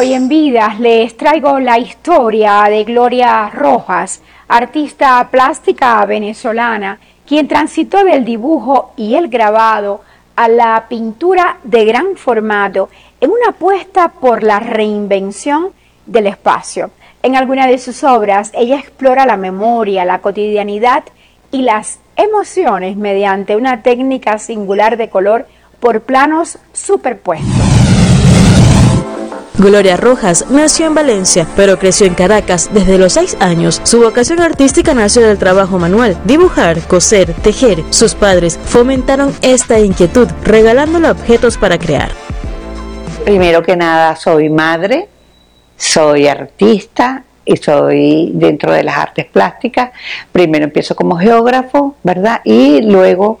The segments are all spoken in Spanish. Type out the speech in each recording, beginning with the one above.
Hoy en Vidas les traigo la historia de Gloria Rojas, artista plástica venezolana, quien transitó del dibujo y el grabado a la pintura de gran formato en una apuesta por la reinvención del espacio. En alguna de sus obras, ella explora la memoria, la cotidianidad y las emociones mediante una técnica singular de color por planos superpuestos. Gloria Rojas nació en Valencia, pero creció en Caracas desde los 6 años. Su vocación artística nació del trabajo manual, dibujar, coser, tejer. Sus padres fomentaron esta inquietud, regalándole objetos para crear. Primero que nada, soy madre, soy artista y soy dentro de las artes plásticas. Primero empiezo como geógrafo, ¿verdad? Y luego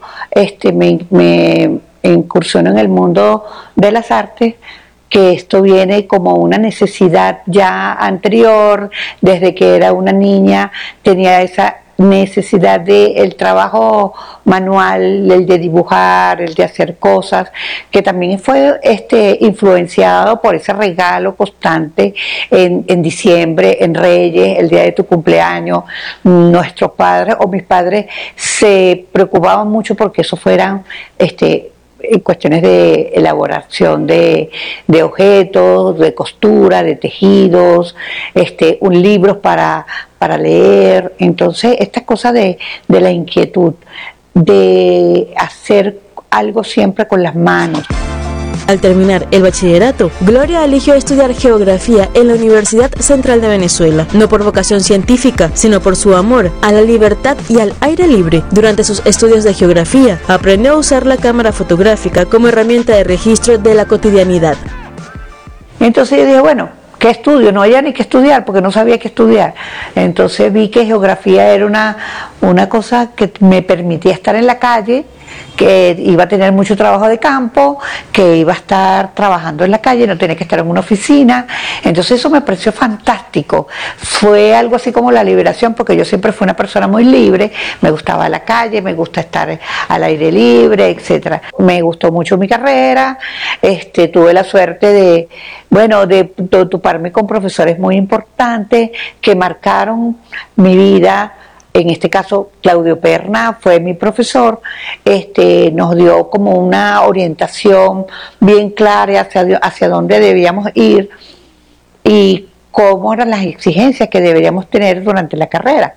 me incursiono en el mundo de las artes, que esto viene como una necesidad ya anterior. Desde que era una niña tenía esa necesidad del trabajo manual, el de dibujar, el de hacer cosas, que también fue influenciado por ese regalo constante en diciembre, en Reyes, el día de tu cumpleaños. Nuestros padres o mis padres se preocupaban mucho porque eso fueran en cuestiones de elaboración de objetos, de costura, de tejidos, un libro para leer. Entonces, esta cosa de la inquietud, de hacer algo siempre con las manos. Al terminar el bachillerato, Gloria eligió estudiar geografía en la Universidad Central de Venezuela, no por vocación científica, sino por su amor a la libertad y al aire libre. Durante sus estudios de geografía, aprendió a usar la cámara fotográfica como herramienta de registro de la cotidianidad. Entonces yo dije, bueno, ¿qué estudio? No había ni que estudiar porque no sabía qué estudiar. Entonces vi que geografía era una cosa que me permitía estar en la calle, que iba a tener mucho trabajo de campo, que iba a estar trabajando en la calle, no tenía que estar en una oficina. Entonces eso me pareció fantástico. Fue algo así como la liberación, porque yo siempre fui una persona muy libre, me gustaba la calle, me gusta estar al aire libre, etcétera. Me gustó mucho mi carrera, tuve la suerte de toparme con profesores muy importantes que marcaron mi vida. En este caso, Claudio Perna fue mi profesor, nos dio como una orientación bien clara hacia dónde debíamos ir y cómo eran las exigencias que deberíamos tener durante la carrera.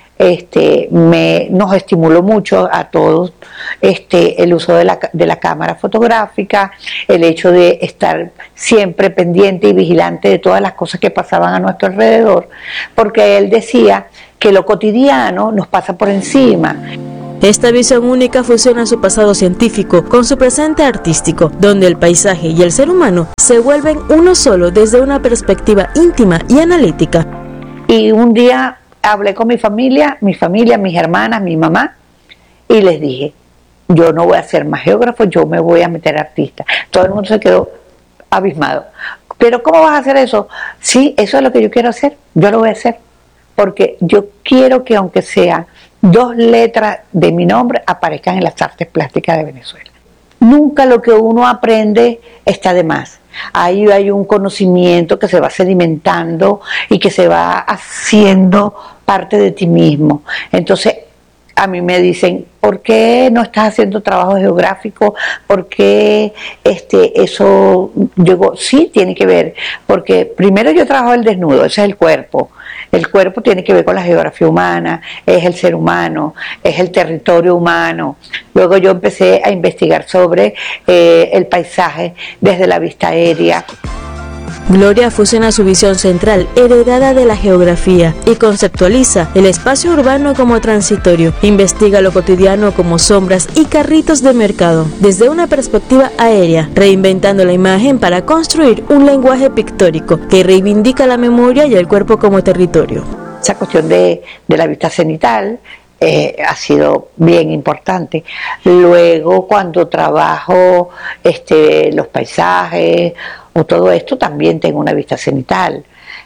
Nos estimuló mucho a todos el uso de la cámara fotográfica, el hecho de estar siempre pendiente y vigilante de todas las cosas que pasaban a nuestro alrededor, porque él decía que lo cotidiano nos pasa por encima. Esta visión única fusiona su pasado científico con su presente artístico, donde el paisaje y el ser humano se vuelven uno solo desde una perspectiva íntima y analítica. Y un día hablé con mi familia, mis hermanas, mi mamá, y les dije, yo no voy a ser más geógrafo, yo me voy a meter artista. Todo el mundo se quedó abismado. ¿Pero cómo vas a hacer eso? Sí, eso es lo que yo quiero hacer, yo lo voy a hacer. Porque yo quiero que aunque sea 2 letras de mi nombre aparezcan en las artes plásticas de Venezuela. Nunca lo que uno aprende está de más. Ahí hay un conocimiento que se va sedimentando y que se va haciendo parte de ti mismo. Entonces, a mí me dicen, ¿por qué no estás haciendo trabajo geográfico? ¿Por qué eso? Yo digo, sí, tiene que ver, porque primero yo trabajo el desnudo, ese es el cuerpo. El cuerpo tiene que ver con la geografía humana, es el ser humano, es el territorio humano. Luego yo empecé a investigar sobre el paisaje desde la vista aérea. Gloria fusiona su visión central, heredada de la geografía, y conceptualiza el espacio urbano como transitorio. Investiga lo cotidiano como sombras y carritos de mercado, desde una perspectiva aérea, reinventando la imagen para construir un lenguaje pictórico que reivindica la memoria y el cuerpo como territorio. Esa cuestión de la vista cenital ha sido bien importante. Luego, cuando trabajo los paisajes o todo esto, también tengo una vista cenital.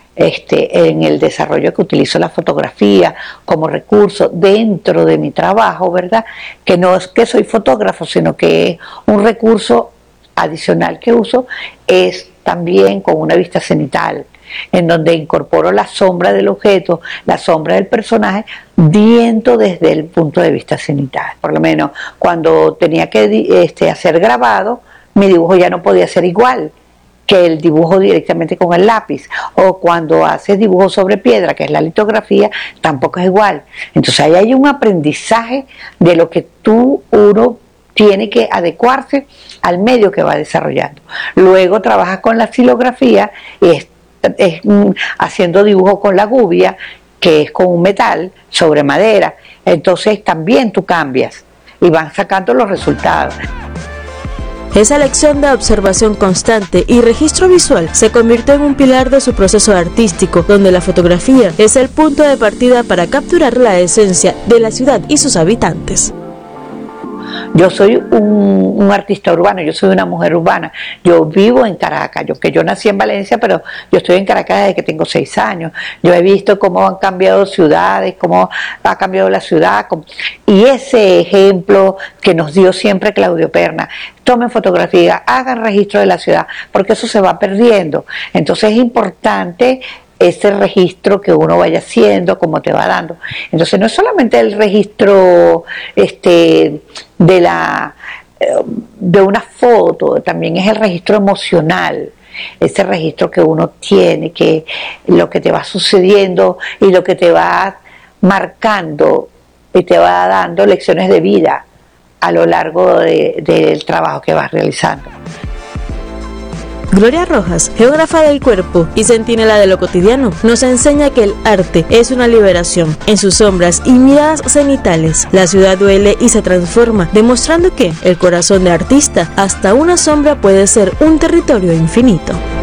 En el desarrollo que utilizo la fotografía como recurso dentro de mi trabajo, ¿verdad? Que no es que soy fotógrafo, sino que un recurso adicional que uso es también con una vista cenital, en donde incorporo la sombra del objeto, la sombra del personaje, viendo desde el punto de vista cenital. Por lo menos cuando tenía que hacer grabado, mi dibujo ya no podía ser igual que el dibujo directamente con el lápiz, o cuando haces dibujo sobre piedra, que es la litografía, tampoco es igual. Entonces ahí hay un aprendizaje de lo que uno tiene que adecuarse al medio que va desarrollando. Luego trabajas con la xilografía y haciendo dibujo con la gubia, que es con un metal sobre madera. Entonces también tú cambias y van sacando los resultados. Esa lección de observación constante y registro visual se convirtió en un pilar de su proceso artístico, donde la fotografía es el punto de partida para capturar la esencia de la ciudad y sus habitantes. Yo soy un artista urbano, yo soy una mujer urbana, yo vivo en Caracas, yo nací en Valencia, pero yo estoy en Caracas desde que tengo 6 años. Yo he visto cómo han cambiado ciudades, cómo ha cambiado la ciudad, y ese ejemplo que nos dio siempre Claudio Perna: tomen fotografía, hagan registro de la ciudad, porque eso se va perdiendo. Entonces es importante ese registro que uno vaya haciendo, como te va dando. Entonces no es solamente el registro de una foto, también es el registro emocional, ese registro que uno tiene, que lo que te va sucediendo y lo que te va marcando y te va dando lecciones de vida a lo largo del trabajo que vas realizando. Gloria Rojas, geógrafa del cuerpo y centinela de lo cotidiano, nos enseña que el arte es una liberación. En sus sombras y miradas cenitales, la ciudad duele y se transforma, demostrando que el corazón de artista, hasta una sombra, puede ser un territorio infinito.